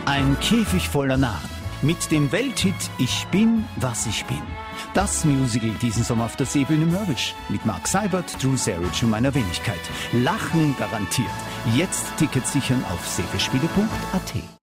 Ein Käfig voller Narren mit dem Welthit Ich bin, was ich bin. Das Musical diesen Sommer auf der Seebühne Mörbisch mit Mark Seibert, Drew Sarich und meiner Wenigkeit. Lachen garantiert. Jetzt Tickets sichern auf seebespiele.at.